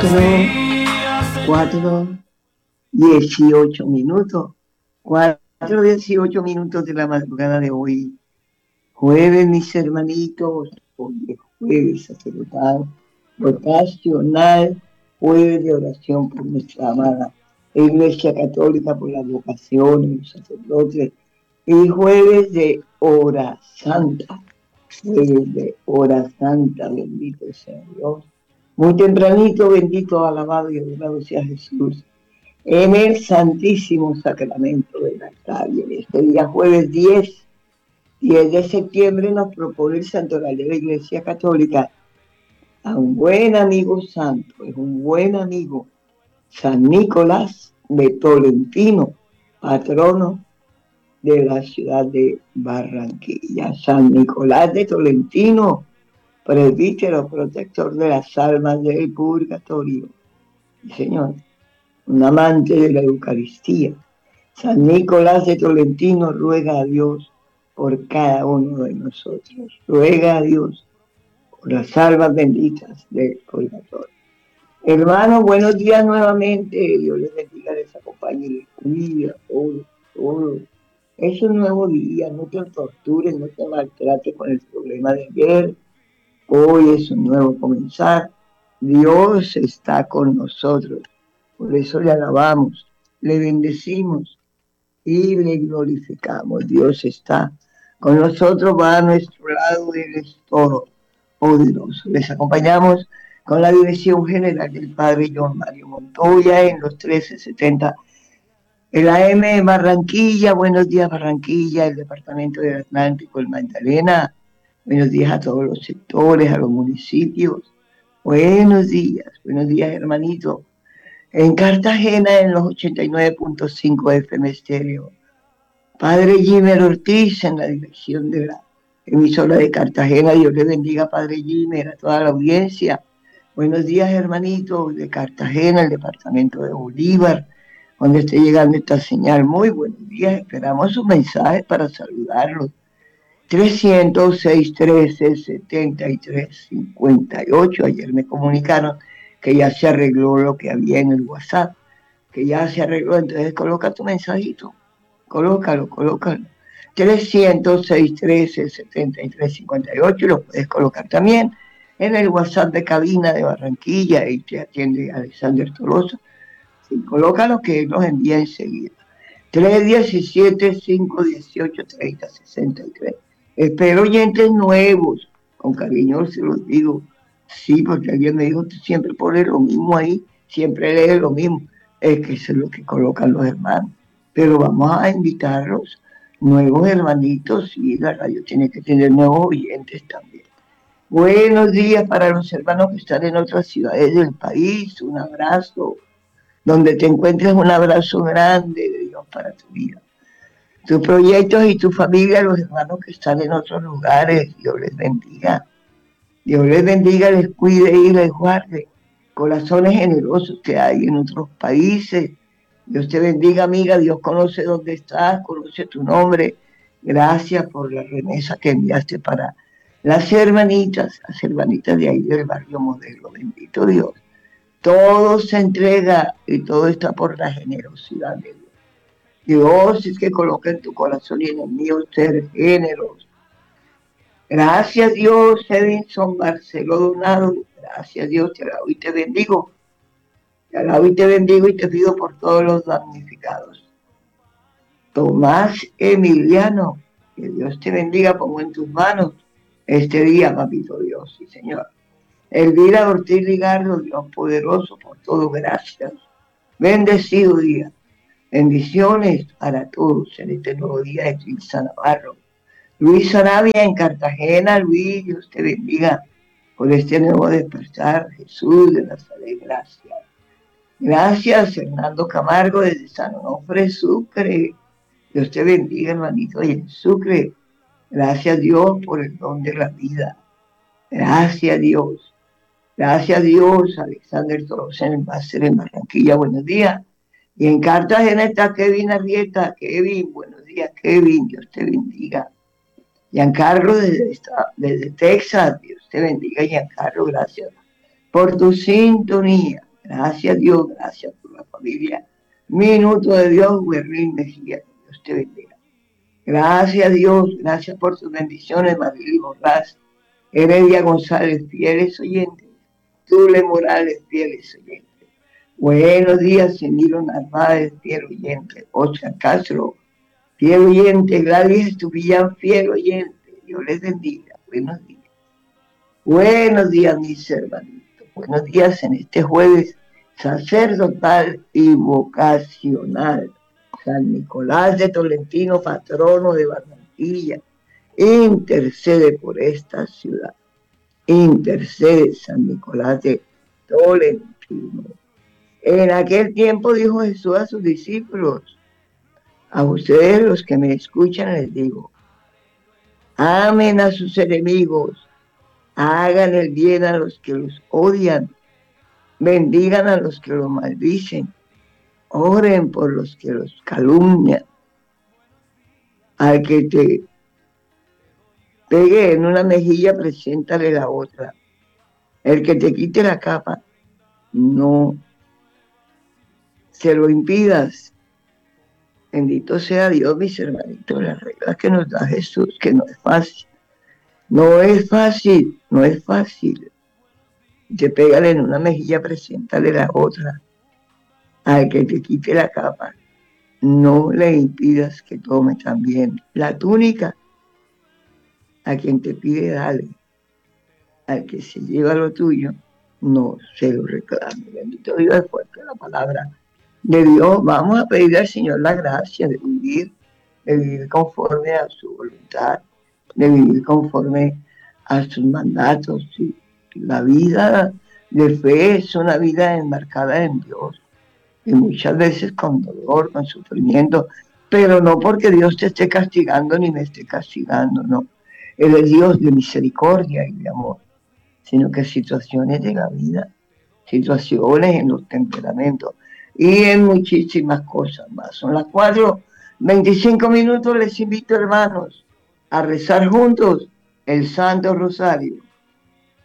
4:18. 4:18 de la madrugada de hoy. Jueves, mis hermanitos. Hoy es jueves sacerdotal, vocacional, jueves de oración por nuestra amada Iglesia Católica, por las vocaciones, los sacerdotes, y jueves de hora santa. Jueves de hora santa, bendito sea Dios. Muy tempranito, bendito, alabado y adorado sea Jesús en el Santísimo Sacramento del altar. Y en este día, jueves 10 de septiembre, nos propone el santoral de la Iglesia Católica a un buen amigo santo, es un buen amigo, San Nicolás de Tolentino, patrono de la ciudad de Barranquilla. San Nicolás de Tolentino, presbítero, protector de las almas del purgatorio. Sí, señor, un amante de la Eucaristía. San Nicolás de Tolentino ruega a Dios por cada uno de nosotros. Ruega a Dios por las almas benditas del purgatorio. Hermanos, buenos días nuevamente. Dios les bendiga, les acompañe y les cuida. Todo. Es un nuevo día. No te tortures, no te maltrates con el problema de ayer. Hoy es un nuevo comenzar. Dios está con nosotros. Por eso le alabamos, le bendecimos y le glorificamos. Dios está con nosotros, va a nuestro lado, Él es todo poderoso. Les acompañamos con la dirección general del Padre John Mario Montoya en los 1370. El AM de Barranquilla, buenos días Barranquilla, el departamento del Atlántico, el Magdalena. Buenos días a todos los sectores, a los municipios. Buenos días hermanito. En Cartagena, en los 89.5 FM estéreo. Padre Jimer Ortiz, en la dirección de la emisora de Cartagena. Dios le bendiga, Padre Jimer, a toda la audiencia. Buenos días, hermanitos de Cartagena, el departamento de Bolívar, donde esté llegando esta señal. Muy buenos días, esperamos sus mensajes para saludarlos. 306-313-7358. Ayer me comunicaron que ya se arregló lo que había en el WhatsApp, que ya se arregló, entonces coloca tu mensajito, colócalo. 306-13-7358, y lo puedes colocar también en el WhatsApp de cabina de Barranquilla, y te atiende Alexander Tolosa. Sí, colócalo que nos envía enseguida. 317-518-3063. Espero oyentes nuevos, con cariño se los digo. Sí, porque alguien me dijo, tú siempre pones lo mismo ahí, siempre lees lo mismo. Es que eso es lo que colocan los hermanos. Pero vamos a invitarlos, nuevos hermanitos, y la radio tiene que tener nuevos oyentes también. Buenos días para los hermanos que están en otras ciudades del país. Un abrazo. Donde te encuentres, un abrazo grande de Dios para tu vida. Tus proyectos y tu familia, los hermanos que están en otros lugares, Dios les bendiga. Dios les bendiga, les cuide y les guarde. Corazones generosos que hay en otros países. Dios te bendiga, amiga. Dios conoce dónde estás, conoce tu nombre. Gracias por la remesa que enviaste para las hermanitas de ahí del barrio Modelo. Bendito Dios. Todo se entrega y todo está por la generosidad de Dios. Dios es que coloca en tu corazón y en el mío ser generoso. Gracias Dios, Edinson Barceló Donado. Gracias Dios, te alabo y te bendigo. Te alabo y te bendigo y te pido por todos los damnificados. Tomás Emiliano, que Dios te bendiga, pongo en tus manos este día, papito Dios, sí Señor. Elvira Ortiz Ligardo, Dios poderoso, por todo, gracias. Bendecido día. Bendiciones para todos en este nuevo día de Trilsa Navarro. Luis Arabia en Cartagena, Luis, Dios te bendiga por este nuevo despertar. Jesús de Nazaret, gracias. Gracias, Hernando Camargo desde San Onofre, Sucre. Dios te bendiga, hermanito, y en Sucre. Gracias Dios por el don de la vida. Gracias Dios. Gracias Dios, Alexander Tolosa en el máster en Barranquilla, buenos días. Y en Cartagena está Kevin Arrieta. Kevin, buenos días, Kevin, Dios te bendiga. Giancarlo desde Texas, Dios te bendiga, Giancarlo, gracias por tu sintonía. Gracias Dios, gracias por la familia. Minuto de Dios, Berlín Mejía, Dios te bendiga. Gracias Dios, gracias por tus bendiciones, Marily Borrás, Heredia González, fieles oyentes, Tule Morales, fieles oyentes. Buenos días, Emilio Narváez, fiel oyente, Oscar Castro, fiel oyente, Gladys Estupillán, fiel oyente. Dios les bendiga. Buenos días. Buenos días, mis hermanitos. Buenos días en este jueves sacerdotal y vocacional. San Nicolás de Tolentino, patrono de Barranquilla, intercede por esta ciudad. Intercede San Nicolás de Tolentino. En aquel tiempo dijo Jesús a sus discípulos: a ustedes los que me escuchan les digo, amen a sus enemigos, hagan el bien a los que los odian, bendigan a los que los maldicen, oren por los que los calumnian. Al que te pegue en una mejilla, preséntale la otra. El que te quite la capa, no se lo impidas. Bendito sea Dios, mis hermanitos, las reglas que nos da Jesús, que no es fácil. No es fácil, no es fácil. Te pégale en una mejilla, preséntale la otra. Al que te quite la capa, no le impidas que tome también la túnica. A quien te pide, dale. Al que se lleva lo tuyo, no se lo reclame. Bendito Dios, es fuerte la palabra de Dios. Vamos a pedir al Señor la gracia de vivir conforme a su voluntad, de vivir conforme a sus mandatos. ¿Sí? La vida de fe es una vida enmarcada en Dios, y muchas veces con dolor, con sufrimiento, pero no porque Dios te esté castigando ni me esté castigando, no. Él es Dios de misericordia y de amor, sino que situaciones de la vida, situaciones en los temperamentos y en muchísimas cosas más. Son las 4:25. Les invito, hermanos, a rezar juntos el Santo Rosario.